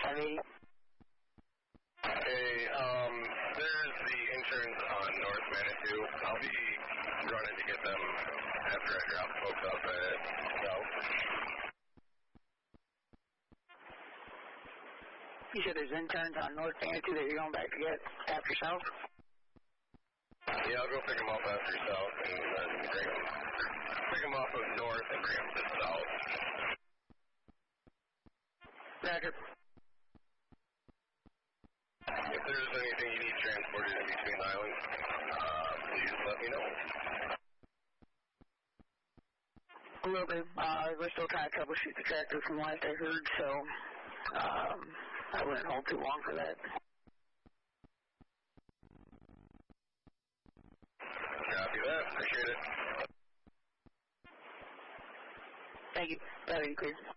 580. Hey, there's the interns on North Manitou. I'll be running to get them after I drop folks off at South. You said there's interns on North Manitou that you're going back to get after South? Yeah, I'll go pick them up after South and then pick them off of North and bring them to South. Roger. If there's anything you need transported in between islands, please let me know. A little bit. We're still trying to troubleshoot the tractor from last I heard, so I wouldn't hold too long for that. Copy that. Appreciate it. Thank you. That is clear.